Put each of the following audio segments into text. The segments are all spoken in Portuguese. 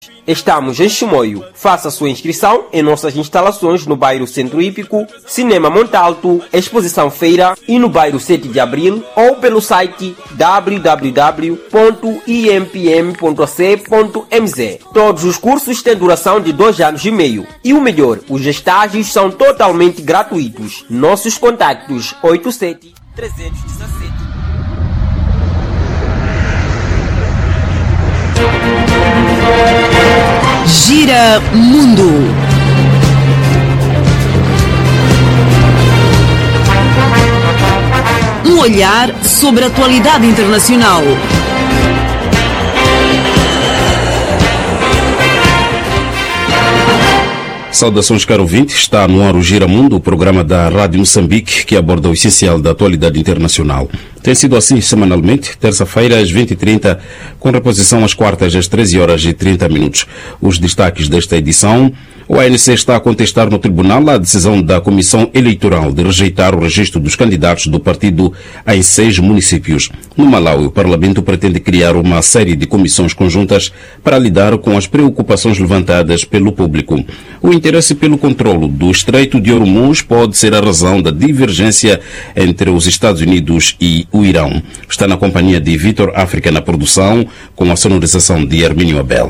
Estamos em Chimoio. Faça sua inscrição em nossas instalações no bairro Centro Hípico, Cinema Montalto, Exposição Feira e no bairro 7 de Abril, ou pelo site www.impm.ac.mz. Todos os cursos têm duração de 2 anos e meio. E o melhor, os estágios são totalmente gratuitos. Nossos contactos 87 317. Gira Mundo. Um olhar sobre a atualidade internacional. Saudações, caro ouvinte. Está no ar o Gira Mundo, o programa da Rádio Moçambique que aborda o essencial da atualidade internacional. Tem sido assim semanalmente, terça-feira às 20h30, com reposição às quartas às 13h30. Os destaques desta edição: o ANC está a contestar no tribunal a decisão da Comissão Eleitoral de rejeitar o registro dos candidatos do partido em 6 municípios. No Malawi, o Parlamento pretende criar uma série de comissões conjuntas para lidar com as preocupações levantadas pelo público. O interesse pelo controlo do Estreito de Hormuz pode ser a razão da divergência entre os Estados Unidos e o Irão. Está na companhia de Vitor África na produção, com a sonorização de Hermínio Abel.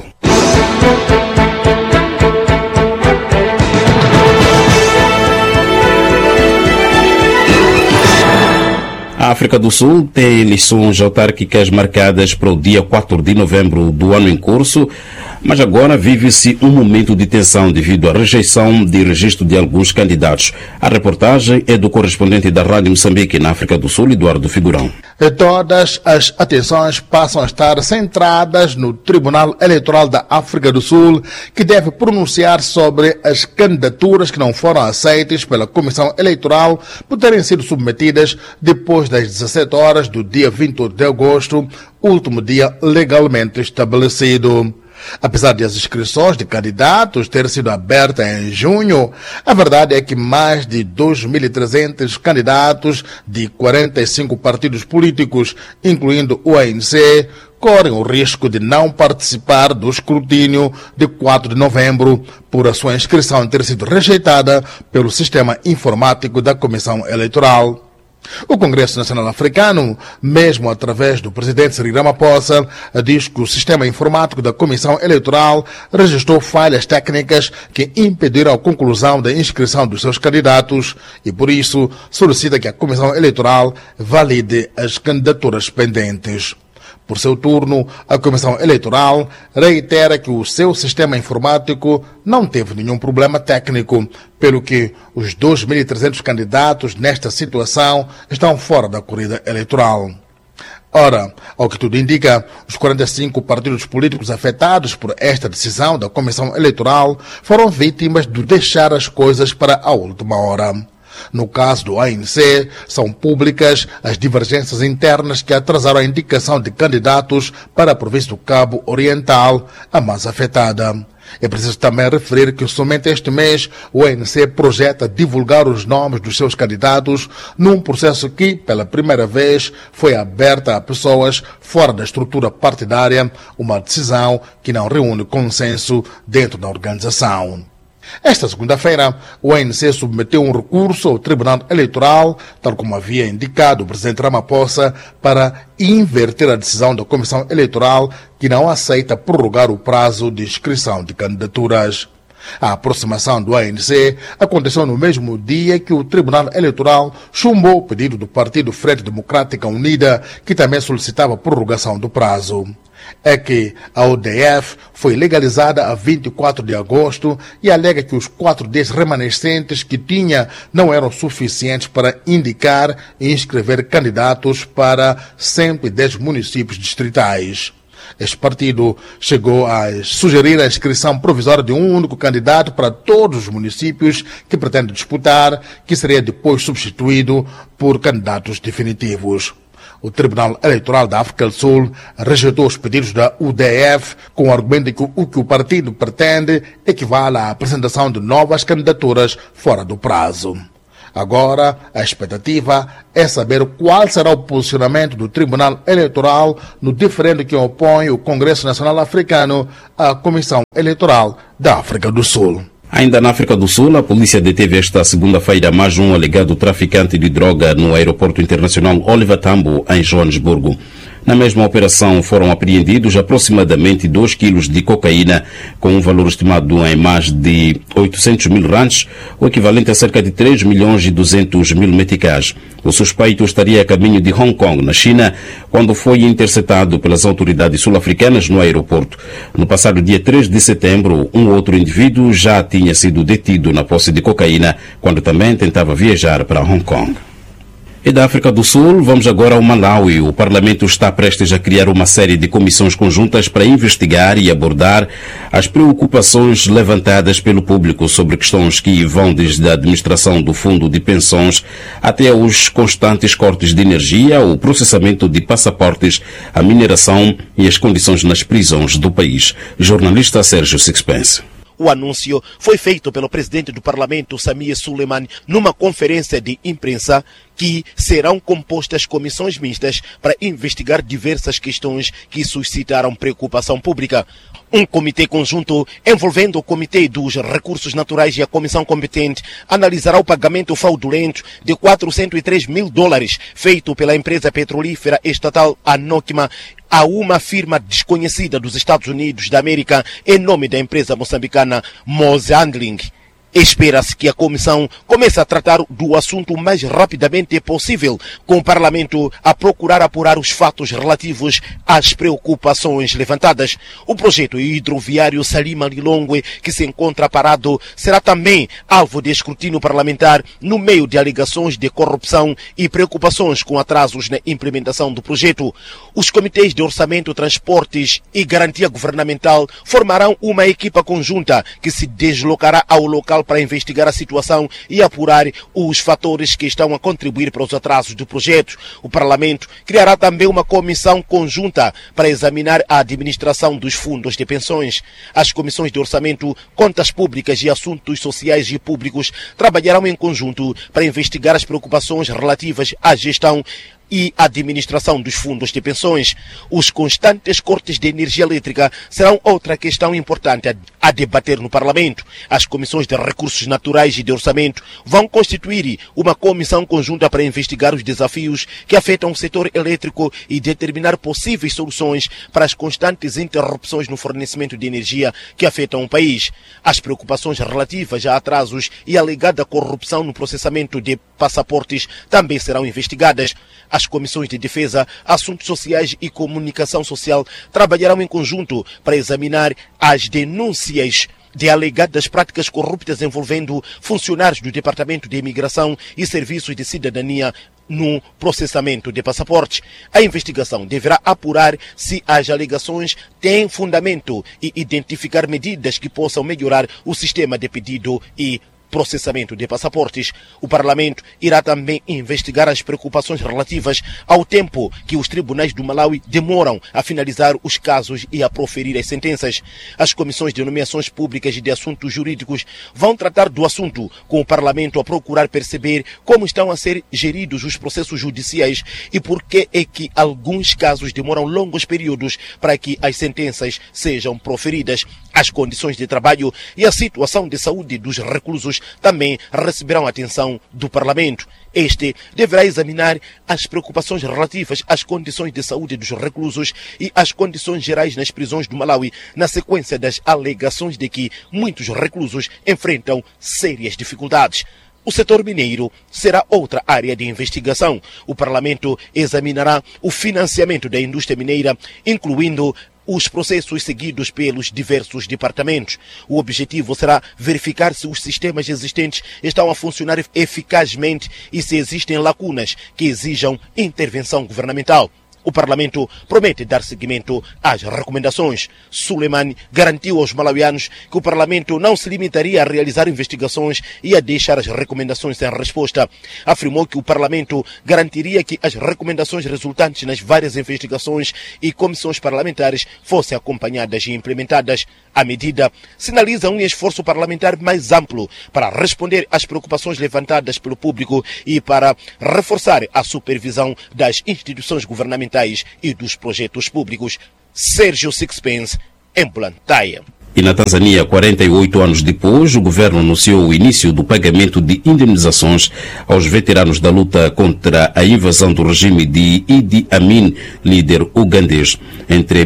A África do Sul tem eleições autárquicas marcadas para o dia 4 de novembro do ano em curso, mas agora vive-se um momento de tensão devido à rejeição de registro de alguns candidatos. A reportagem é do correspondente da Rádio Moçambique na África do Sul, Eduardo Figurão. Todas as atenções passam a estar centradas no Tribunal Eleitoral da África do Sul, que deve pronunciar sobre as candidaturas que não foram aceitas pela Comissão Eleitoral por terem sido submetidas depois das 17 horas do dia 28 de agosto, último dia legalmente estabelecido. Apesar de as inscrições de candidatos terem sido abertas em junho, a verdade é que mais de 2.300 candidatos de 45 partidos políticos, incluindo o ANC, correm o risco de não participar do escrutínio de 4 de novembro por a sua inscrição ter sido rejeitada pelo sistema informático da Comissão Eleitoral. O Congresso Nacional Africano, mesmo através do presidente Cyril Ramaphosa, diz que o sistema informático da Comissão Eleitoral registrou falhas técnicas que impediram a conclusão da inscrição dos seus candidatos e, por isso, solicita que a Comissão Eleitoral valide as candidaturas pendentes. Por seu turno, a Comissão Eleitoral reitera que o seu sistema informático não teve nenhum problema técnico, pelo que os 2.300 candidatos nesta situação estão fora da corrida eleitoral. Ora, ao que tudo indica, os 45 partidos políticos afetados por esta decisão da Comissão Eleitoral foram vítimas de deixar as coisas para a última hora. No caso do ANC, são públicas as divergências internas que atrasaram a indicação de candidatos para a província do Cabo Oriental, a mais afetada. É preciso também referir que somente este mês o ANC projeta divulgar os nomes dos seus candidatos num processo que, pela primeira vez, foi aberto a pessoas fora da estrutura partidária, uma decisão que não reúne consenso dentro da organização. Esta segunda-feira, o ANC submeteu um recurso ao Tribunal Eleitoral, tal como havia indicado o presidente Ramaphosa, para inverter a decisão da Comissão Eleitoral, que não aceita prorrogar o prazo de inscrição de candidaturas. A aproximação do ANC aconteceu no mesmo dia que o Tribunal Eleitoral chumbou o pedido do Partido Frente Democrática Unida, que também solicitava prorrogação do prazo. É que a UDF foi legalizada a 24 de agosto e alega que os 4 dias remanescentes que tinha não eram suficientes para indicar e inscrever candidatos para 110 municípios distritais. Este partido chegou a sugerir a inscrição provisória de um único candidato para todos os municípios que pretende disputar, que seria depois substituído por candidatos definitivos. O Tribunal Eleitoral da África do Sul rejeitou os pedidos da UDF com o argumento de que o que o partido pretende equivale à apresentação de novas candidaturas fora do prazo. Agora, a expectativa é saber qual será o posicionamento do Tribunal Eleitoral no diferendo que opõe o Congresso Nacional Africano à Comissão Eleitoral da África do Sul. Ainda na África do Sul, a polícia deteve esta segunda-feira mais um alegado traficante de droga no aeroporto internacional Oliver Tambo, em Joanesburgo. Na mesma operação foram apreendidos aproximadamente 2 quilos de cocaína, com um valor estimado em mais de 800 mil rands, o equivalente a cerca de 3 milhões e 200 mil meticais. O suspeito estaria a caminho de Hong Kong, na China, quando foi interceptado pelas autoridades sul-africanas no aeroporto. No passado dia 3 de setembro, um outro indivíduo já tinha sido detido na posse de cocaína, quando também tentava viajar para Hong Kong. E da África do Sul, vamos agora ao Malawi. O Parlamento está prestes a criar uma série de comissões conjuntas para investigar e abordar as preocupações levantadas pelo público sobre questões que vão desde a administração do fundo de pensões até os constantes cortes de energia, o processamento de passaportes, a mineração e as condições nas prisões do país. Jornalista Sérgio Sixpence. O anúncio foi feito pelo presidente do Parlamento, Samia Suleiman, numa conferência de imprensa que serão compostas comissões mistas para investigar diversas questões que suscitaram preocupação pública. Um comitê conjunto envolvendo o Comitê dos Recursos Naturais e a comissão competente analisará o pagamento fraudulento de $403 mil feito pela empresa petrolífera estatal Anokima a uma firma desconhecida dos Estados Unidos da América em nome da empresa moçambicana Mozambique. Espera-se que a comissão comece a tratar do assunto o mais rapidamente possível, com o Parlamento a procurar apurar os fatos relativos às preocupações levantadas. O projeto hidroviário Salima Lilongwe, que se encontra parado, será também alvo de escrutínio parlamentar no meio de alegações de corrupção e preocupações com atrasos na implementação do projeto. Os comitês de orçamento, transportes e garantia governamental formarão uma equipa conjunta que se deslocará ao local para investigar a situação e apurar os fatores que estão a contribuir para os atrasos do projeto. O Parlamento criará também uma comissão conjunta para examinar a administração dos fundos de pensões. As comissões de orçamento, contas públicas e assuntos sociais e públicos trabalharão em conjunto para investigar as preocupações relativas à gestão e administração dos fundos de pensões. Os constantes cortes de energia elétrica serão outra questão importante a debater no Parlamento. As comissões de recursos naturais e de orçamento vão constituir uma comissão conjunta para investigar os desafios que afetam o setor elétrico e determinar possíveis soluções para as constantes interrupções no fornecimento de energia que afetam o país. As preocupações relativas a atrasos e alegada corrupção no processamento de passaportes também serão investigadas. As comissões de defesa, assuntos sociais e comunicação social trabalharão em conjunto para examinar as denúncias de alegadas práticas corruptas envolvendo funcionários do Departamento de Imigração e Serviços de Cidadania no processamento de passaportes. A investigação deverá apurar se as alegações têm fundamento e identificar medidas que possam melhorar o sistema de pedido e processamento de passaportes. O Parlamento irá também investigar as preocupações relativas ao tempo que os tribunais do Malawi demoram a finalizar os casos e a proferir as sentenças. As comissões de nomeações públicas e de assuntos jurídicos vão tratar do assunto, com o Parlamento a procurar perceber como estão a ser geridos os processos judiciais e por que é que alguns casos demoram longos períodos para que as sentenças sejam proferidas. As condições de trabalho e a situação de saúde dos reclusos também receberão atenção do Parlamento. Este deverá examinar as preocupações relativas às condições de saúde dos reclusos e às condições gerais nas prisões do Malawi, na sequência das alegações de que muitos reclusos enfrentam sérias dificuldades. O setor mineiro será outra área de investigação. O Parlamento examinará o financiamento da indústria mineira, incluindo os processos seguidos pelos diversos departamentos. O objetivo será verificar se os sistemas existentes estão a funcionar eficazmente e se existem lacunas que exijam intervenção governamental. o Parlamento promete dar seguimento às recomendações. Suleiman garantiu aos malawianos que o Parlamento não se limitaria a realizar investigações e a deixar as recomendações sem resposta. Afirmou que o Parlamento garantiria que as recomendações resultantes nas várias investigações e comissões parlamentares fossem acompanhadas e implementadas. A medida sinaliza um esforço parlamentar mais amplo para responder às preocupações levantadas pelo público e para reforçar a supervisão das instituições governamentais e dos projetos públicos. Sérgio Sixpence, em Blantyre. E na Tanzânia, 48 anos depois, o governo anunciou o início do pagamento de indemnizações aos veteranos da luta contra a invasão do regime de Idi Amin, líder ugandês. Entre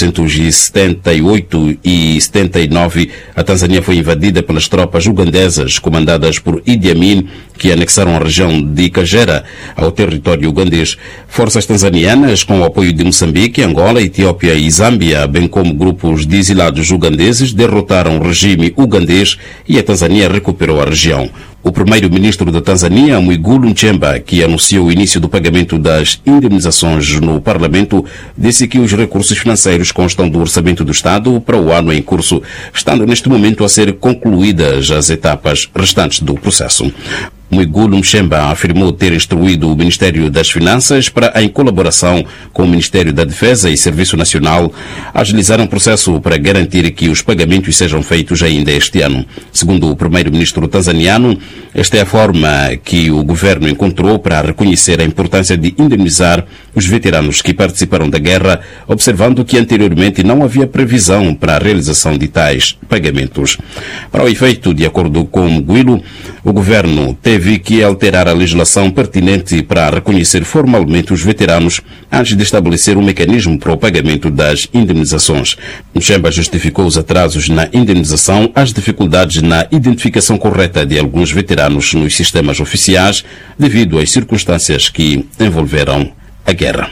1978 e 79, a Tanzânia foi invadida pelas tropas ugandesas comandadas por Idi Amin, que anexaram a região de Kagera ao território ugandês. Forças tanzanianas, com o apoio de Moçambique, Angola, Etiópia e Zâmbia, bem como grupos de exilados ugandeses, derrotaram o regime ugandês e a Tanzânia recuperou a região. O primeiro-ministro da Tanzânia, Mwigulu Nchemba, que anunciou o início do pagamento das indemnizações no Parlamento, disse que os recursos financeiros constam do orçamento do Estado para o ano em curso, estando neste momento a ser concluídas as etapas restantes do processo. Mwigulu Nchemba afirmou ter instruído o Ministério das Finanças para, em colaboração com o Ministério da Defesa e Serviço Nacional, agilizar um processo para garantir que os pagamentos sejam feitos ainda este ano. Segundo o primeiro-ministro tanzaniano, esta é a forma que o governo encontrou para reconhecer a importância de indemnizar os veteranos que participaram da guerra, observando que anteriormente não havia previsão para a realização de tais pagamentos. Para o efeito, de acordo com Mwigulu, o governo teve que alterar a legislação pertinente para reconhecer formalmente os veteranos antes de estabelecer um mecanismo para o pagamento das indemnizações. Nchemba justificou os atrasos na indemnização às dificuldades na identificação correta de alguns veteranos nos sistemas oficiais devido às circunstâncias que envolveram a guerra.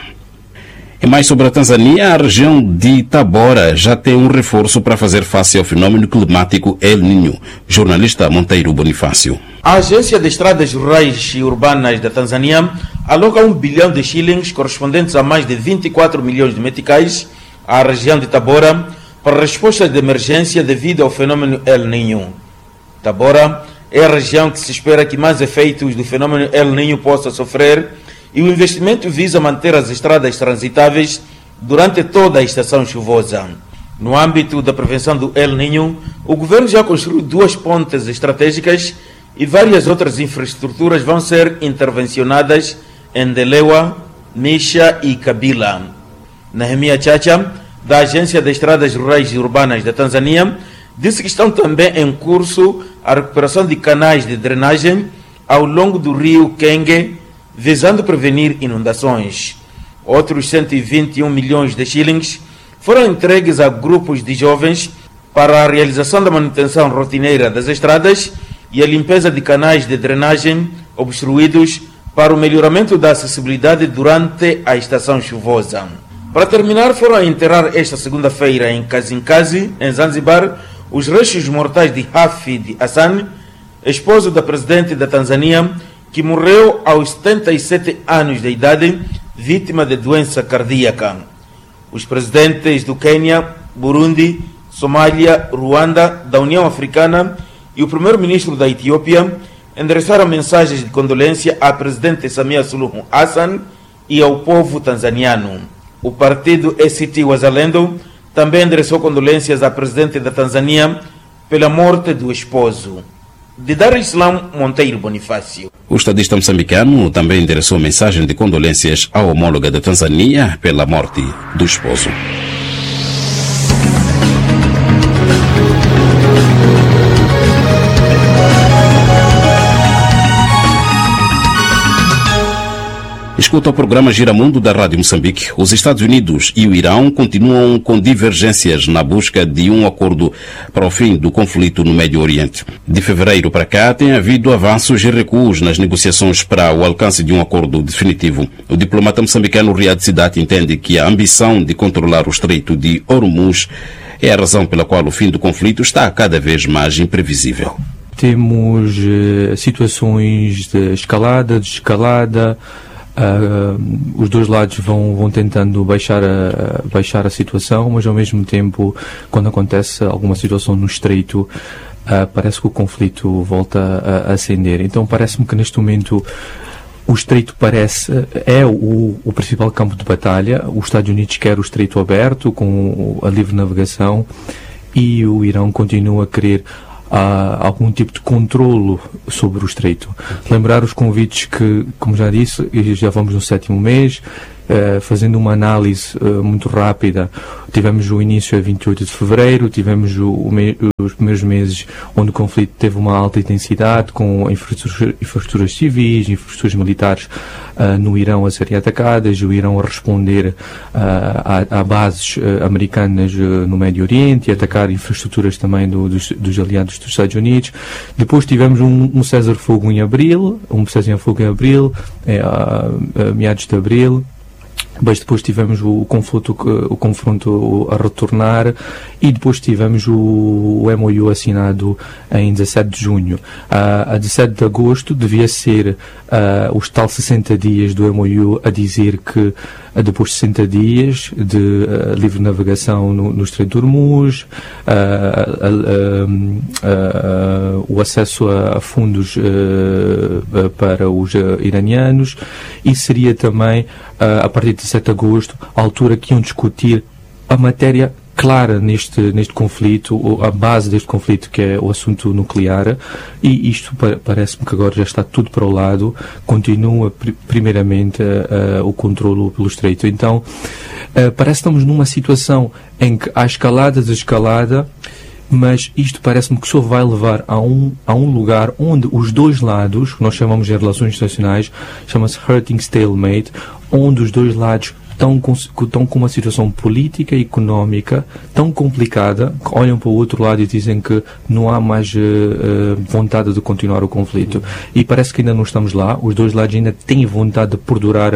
E mais sobre a Tanzânia, a região de Tabora já tem um reforço para fazer face ao fenômeno climático El Niño. Jornalista Monteiro Bonifácio. A Agência de Estradas Rurais e Urbanas da Tanzânia aloca 1 bilhão de shillings, correspondentes a mais de 24 milhões de meticais, à região de Tabora, para respostas de emergência devido ao fenômeno El Niño. Tabora é a região que se espera que mais efeitos do fenômeno El Niño possa sofrer, e o investimento visa manter as estradas transitáveis durante toda a estação chuvosa. No âmbito da prevenção do El Niño, o governo já construiu 2 pontes estratégicas e várias outras infraestruturas vão ser intervencionadas em Delewa, Misha e Kabila. Nehemia Chacha, da Agência de Estradas Rurais e Urbanas da Tanzânia, disse que estão também em curso a recuperação de canais de drenagem ao longo do rio Kenge, visando prevenir inundações. Outros 121 milhões de shillings foram entregues a grupos de jovens para a realização da manutenção rotineira das estradas e a limpeza de canais de drenagem obstruídos para o melhoramento da acessibilidade durante a estação chuvosa. Para terminar, foram a enterrar esta segunda-feira em Kazimkazi, em Zanzibar, os restos mortais de Hafid Hassan, esposo da presidente da Tanzânia, que morreu aos 77 anos de idade, vítima de doença cardíaca. Os presidentes do Quênia, Burundi, Somália, Ruanda, da União Africana e o primeiro-ministro da Etiópia endereçaram mensagens de condolência à presidente Samia Suluhu Hassan e ao povo tanzaniano. O partido ACT Wazalendo também endereçou condolências à presidente da Tanzânia pela morte do esposo. De Dar Islam, Monteiro Bonifácio. O estadista moçambicano também endereçou mensagem de condolências à homóloga da Tanzânia pela morte do esposo. Escuta o programa Giramundo da Rádio Moçambique. Os Estados Unidos e o Irão continuam com divergências na busca de um acordo para o fim do conflito no Médio Oriente. De fevereiro para cá tem havido avanços e recuos nas negociações para o alcance de um acordo definitivo. O diplomata moçambicano Riad Sidat entende que a ambição de controlar o Estreito de Hormuz é a razão pela qual o fim do conflito está cada vez mais imprevisível. Temos situações de escalada, desescalada, Os dois lados vão tentando baixar a situação, mas ao mesmo tempo, quando acontece alguma situação no estreito, parece que o conflito volta a acender. Então parece-me que neste momento o estreito é o principal campo de batalha. Os Estados Unidos querem o estreito aberto, com a livre navegação, e o Irão continua a querer algum tipo de controlo sobre o estreito. Lembrar os convites que, como já disse, já vamos no 7º mês, fazendo uma análise muito rápida. Tivemos o início a 28 de fevereiro, tivemos os primeiros meses onde o conflito teve uma alta intensidade, com infraestruturas civis, infraestruturas militares no Irão a serem atacadas, o Irão a responder a bases americanas no Médio Oriente e atacar infraestruturas também dos aliados dos Estados Unidos. Depois tivemos um cessar-fogo em abril, meados de abril. Mas depois tivemos o confronto a retornar, e depois tivemos o MOU assinado em 17 de junho. A 17 de agosto devia ser os tal 60 dias do MOU, a dizer que depois de 60 dias de livre navegação no Estreito de Hormuz, o acesso a fundos para os iranianos, e seria também, a partir de 7 de agosto, a altura que iam discutir a matéria clara neste conflito, a base deste conflito, que é o assunto nuclear. E isto parece-me que agora já está tudo para o lado. Continua primeiramente o controlo pelo estreito. Então parece que estamos numa situação em que há escalada, mas isto parece-me que só vai levar a um lugar onde os dois lados, que nós chamamos em relações internacionais, chama-se hurting stalemate, onde os dois lados estão com uma situação política e económica tão complicada que olham para o outro lado e dizem que não há mais vontade de continuar o conflito. E parece que ainda não estamos lá. Os dois lados ainda têm vontade de perdurar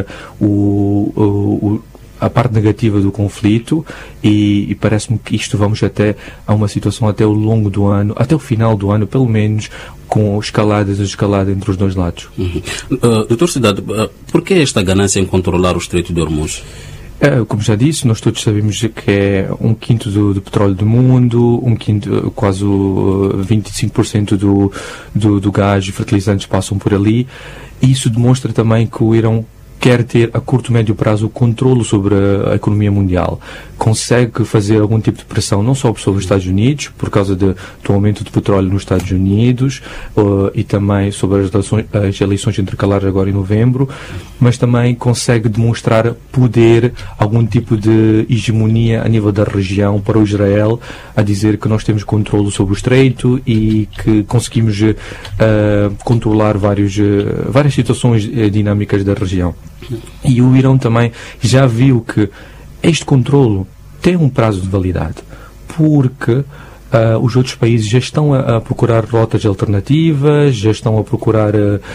a parte negativa do conflito, e parece-me que isto vamos até a uma situação até ao longo do ano, até o final do ano, pelo menos, com escalada entre os dois lados. Doutor Cidade, por que esta ganância em controlar o Estreito de Hormuz? Como já disse, nós todos sabemos que é 1/5 do petróleo do mundo, quase 25% do gás e fertilizantes passam por ali, e isso demonstra também que o Irão quer ter a curto e médio prazo o controlo sobre a economia mundial. Consegue fazer algum tipo de pressão não só sobre os Estados Unidos, por causa do aumento de petróleo nos Estados Unidos, e também sobre as eleições intercalares agora em novembro, mas também consegue demonstrar poder, algum tipo de hegemonia a nível da região para o Israel, a dizer que nós temos controlo sobre o estreito e que conseguimos controlar várias situações dinâmicas da região. E o Irão também já viu que este controlo tem um prazo de validade, porque os outros países já estão a procurar rotas alternativas, já estão a procurar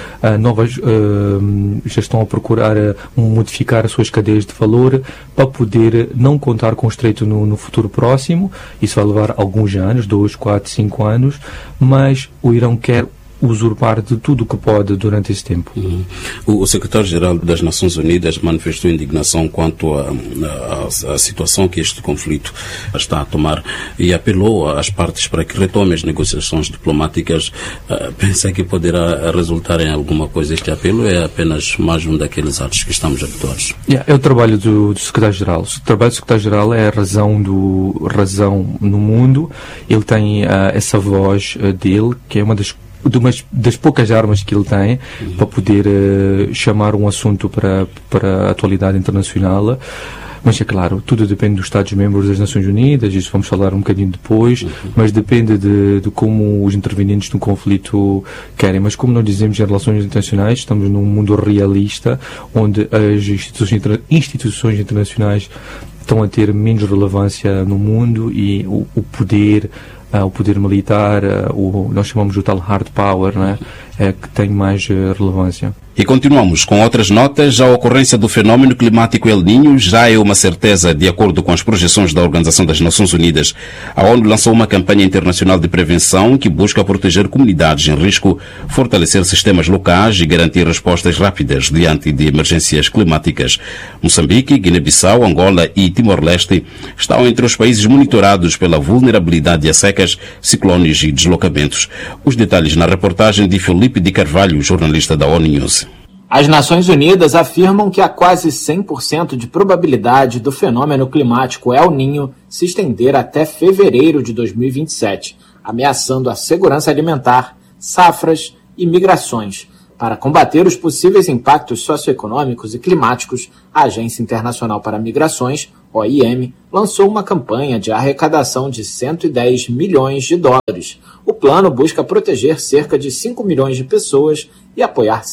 modificar as suas cadeias de valor para poder não contar com o estreito no futuro próximo. Isso vai levar alguns anos, 2, 4, 5 anos, mas o Irão quer usurpar de tudo o que pode durante esse tempo. O secretário-geral das Nações Unidas manifestou indignação quanto à situação que este conflito está a tomar e apelou às partes para que retomem as negociações diplomáticas. Pensa que poderá resultar em alguma coisa este apelo? É apenas mais um daqueles atos que estamos habituados? É o trabalho do secretário-geral. O trabalho do secretário-geral é a razão no mundo. Ele tem essa voz dele, que é uma das poucas armas que ele tem para poder chamar um assunto para a atualidade internacional. Mas é claro, tudo depende dos Estados-membros das Nações Unidas, isso vamos falar um bocadinho depois, mas depende de como os intervenientes no conflito querem. Mas como nós dizemos em relações internacionais, estamos num mundo realista, onde as instituições internacionais estão a ter menos relevância no mundo, e o poder militar, nós chamamos o tal hard power, né? que tem mais relevância. E continuamos com outras notas. A ocorrência do fenômeno climático El Niño já é uma certeza, de acordo com as projeções da Organização das Nações Unidas. A ONU lançou uma campanha internacional de prevenção que busca proteger comunidades em risco, fortalecer sistemas locais e garantir respostas rápidas diante de emergências climáticas. Moçambique, Guiné-Bissau, Angola e Timor-Leste estão entre os países monitorados pela vulnerabilidade a secas, ciclones e deslocamentos. Os detalhes na reportagem de Felipe de Carvalho, jornalista da ONU News. As Nações Unidas afirmam que há quase 100% de probabilidade do fenômeno climático El Niño se estender até fevereiro de 2027, ameaçando a segurança alimentar, safras e migrações. Para combater os possíveis impactos socioeconômicos e climáticos, a Agência Internacional para Migrações, OIM, lançou uma campanha de arrecadação de 110 milhões de dólares. O plano busca proteger cerca de 5 milhões de pessoas e apoiar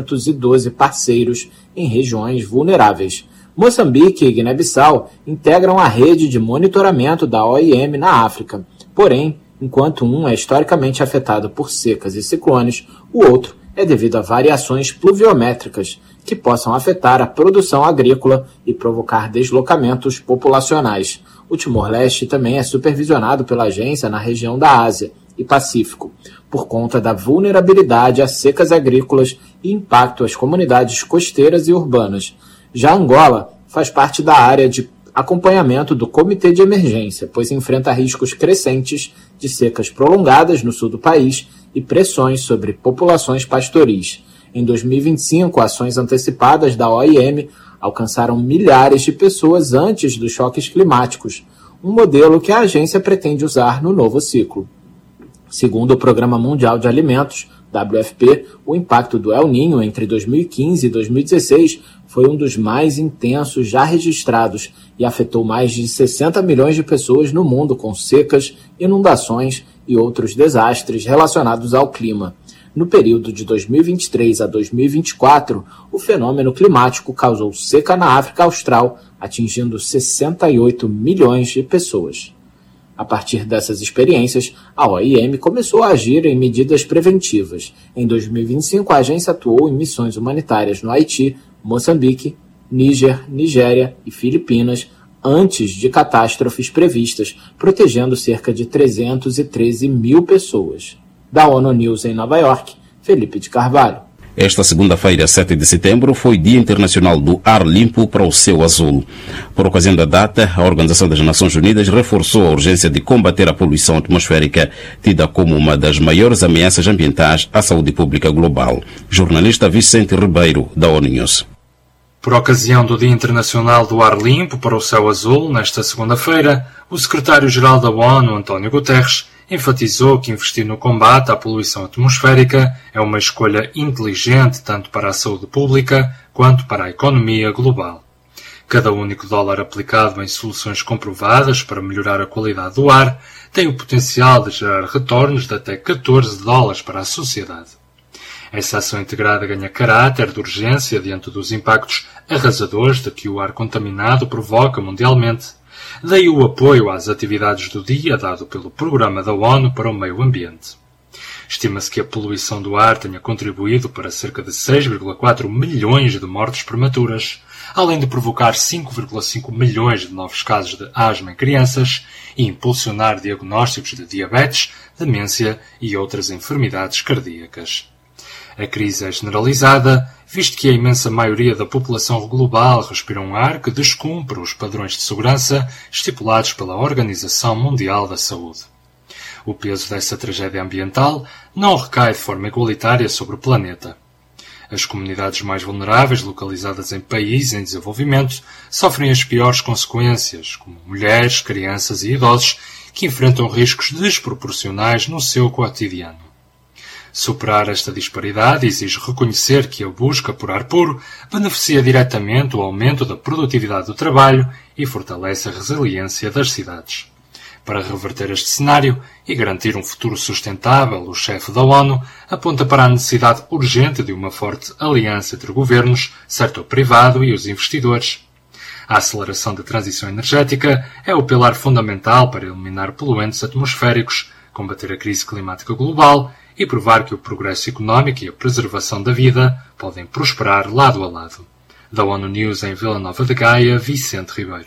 712 parceiros em regiões vulneráveis. Moçambique e Guiné-Bissau integram a rede de monitoramento da OIM na África. Porém, enquanto um é historicamente afetado por secas e ciclones, o outro é devido a variações pluviométricas que possam afetar a produção agrícola e provocar deslocamentos populacionais. O Timor-Leste também é supervisionado pela agência na região da Ásia e Pacífico, por conta da vulnerabilidade a secas agrícolas e impacto às comunidades costeiras e urbanas. Já Angola faz parte da área de acompanhamento do Comitê de Emergência, pois enfrenta riscos crescentes de secas prolongadas no sul do país e pressões sobre populações pastoris. Em 2025, ações antecipadas da OIM alcançaram milhares de pessoas antes dos choques climáticos, um modelo que a agência pretende usar no novo ciclo. Segundo o Programa Mundial de Alimentos, WFP, o impacto do El Niño entre 2015 e 2016 foi um dos mais intensos já registrados e afetou mais de 60 milhões de pessoas no mundo com secas, inundações e outros desastres relacionados ao clima. No período de 2023 a 2024, o fenômeno climático causou seca na África Austral, atingindo 68 milhões de pessoas. A partir dessas experiências, a OIM começou a agir em medidas preventivas. Em 2025, a agência atuou em missões humanitárias no Haiti, Moçambique, Níger, Nigéria e Filipinas, antes de catástrofes previstas, protegendo cerca de 313 mil pessoas. Da ONU News em Nova York, Felipe de Carvalho. Esta segunda-feira, 7 de setembro, foi Dia Internacional do Ar Limpo para o Céu Azul. Por ocasião da data, a Organização das Nações Unidas reforçou a urgência de combater a poluição atmosférica, tida como uma das maiores ameaças ambientais à saúde pública global. Jornalista Vicente Ribeiro, da ONU News. Por ocasião do Dia Internacional do Ar Limpo para o Céu Azul, nesta segunda-feira, o secretário-geral da ONU, António Guterres, enfatizou que investir no combate à poluição atmosférica é uma escolha inteligente tanto para a saúde pública quanto para a economia global. Cada único dólar aplicado em soluções comprovadas para melhorar a qualidade do ar tem o potencial de gerar retornos de até 14 dólares para a sociedade. Essa ação integrada ganha caráter de urgência diante dos impactos arrasadores de que o ar contaminado provoca mundialmente. Daí o apoio às atividades do dia dado pelo Programa da ONU para o Meio Ambiente. Estima-se que a poluição do ar tenha contribuído para cerca de 6,4 milhões de mortes prematuras, além de provocar 5,5 milhões de novos casos de asma em crianças e impulsionar diagnósticos de diabetes, demência e outras enfermidades cardíacas. A crise é generalizada, visto que a imensa maioria da população global respira um ar que descumpre os padrões de segurança estipulados pela Organização Mundial da Saúde. O peso dessa tragédia ambiental não recai de forma igualitária sobre o planeta. As comunidades mais vulneráveis, localizadas em países em desenvolvimento, sofrem as piores consequências, como mulheres, crianças e idosos, que enfrentam riscos desproporcionais no seu cotidiano. Superar esta disparidade exige reconhecer que a busca por ar puro beneficia diretamente o aumento da produtividade do trabalho e fortalece a resiliência das cidades. Para reverter este cenário e garantir um futuro sustentável, o chefe da ONU aponta para a necessidade urgente de uma forte aliança entre governos, setor privado e os investidores. A aceleração da transição energética é o pilar fundamental para eliminar poluentes atmosféricos, combater a crise climática global e provar que o progresso económico e a preservação da vida podem prosperar lado a lado. Da ONU News em Vila Nova de Gaia, Vicente Ribeiro.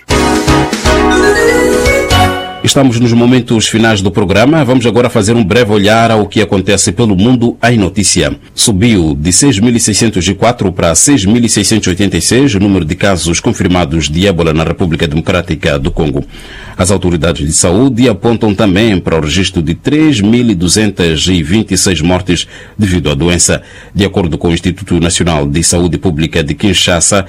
Estamos nos momentos finais do programa. Vamos agora fazer um breve olhar ao que acontece pelo mundo em notícia. Subiu de 6.604 para 6.686 o número de casos confirmados de ébola na República Democrática do Congo. As autoridades de saúde apontam também para o registro de 3.226 mortes devido à doença. De acordo com o Instituto Nacional de Saúde Pública de Kinshasa,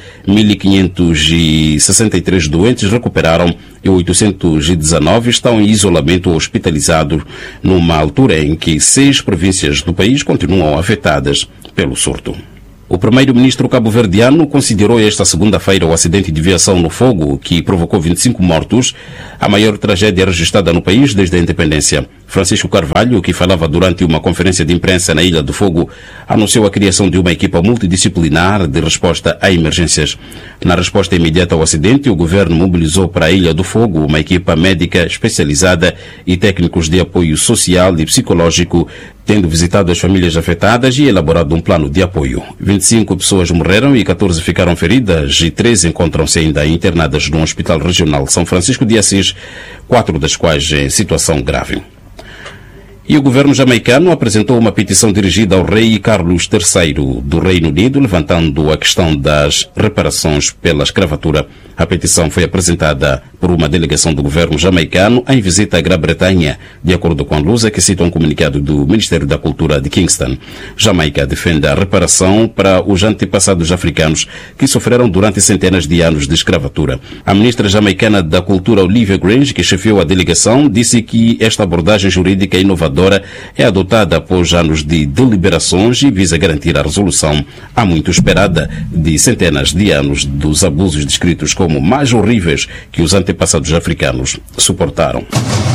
1.563 doentes recuperaram e 819 estão em isolamento ou hospitalizados, numa altura em que 6 províncias do país continuam afetadas pelo surto. O primeiro-ministro cabo-verdiano considerou esta segunda-feira o acidente de viação no fogo, que provocou 25 mortos, a maior tragédia registrada no país desde a independência. Francisco Carvalho, que falava durante uma conferência de imprensa na Ilha do Fogo, anunciou a criação de uma equipa multidisciplinar de resposta a emergências. Na resposta imediata ao acidente, o governo mobilizou para a Ilha do Fogo uma equipa médica especializada e técnicos de apoio social e psicológico, tendo visitado as famílias afetadas e elaborado um plano de apoio. 25 pessoas morreram e 14 ficaram feridas e 3 encontram-se ainda internadas no Hospital Regional São Francisco de Assis, 4 das quais em situação grave. E o governo jamaicano apresentou uma petição dirigida ao rei Carlos III do Reino Unido, levantando a questão das reparações pela escravatura. A petição foi apresentada por uma delegação do governo jamaicano em visita à Grã-Bretanha, de acordo com a Lusa, que cita um comunicado do Ministério da Cultura de Kingston. Jamaica defende a reparação para os antepassados africanos que sofreram durante centenas de anos de escravatura. A ministra jamaicana da Cultura, Olivia Grange, que chefiou a delegação, disse que esta abordagem jurídica inovadora é adotada após anos de deliberações e visa garantir a resolução há muito esperada de centenas de anos dos abusos descritos como mais horríveis que os antepassados africanos suportaram.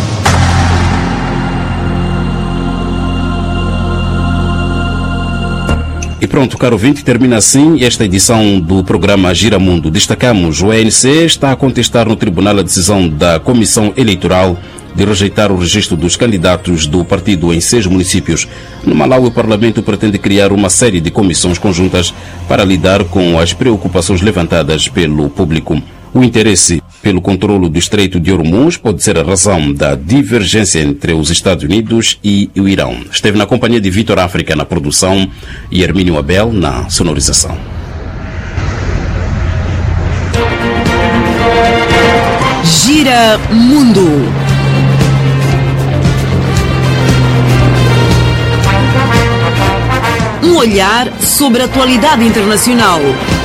E pronto, caro ouvinte, termina assim esta edição do programa Gira Mundo. Destacamos: o ANC está a contestar no tribunal a decisão da Comissão Eleitoral de rejeitar o registro dos candidatos do partido em 6 municípios. No Malawi, o Parlamento pretende criar uma série de comissões conjuntas para lidar com as preocupações levantadas pelo público. O interesse pelo controlo do Estreito de Hormuz pode ser a razão da divergência entre os Estados Unidos e o Irão. Esteve na companhia de Vitor África na produção e Hermínio Abel na sonorização. Gira Mundo. Um olhar sobre a atualidade internacional.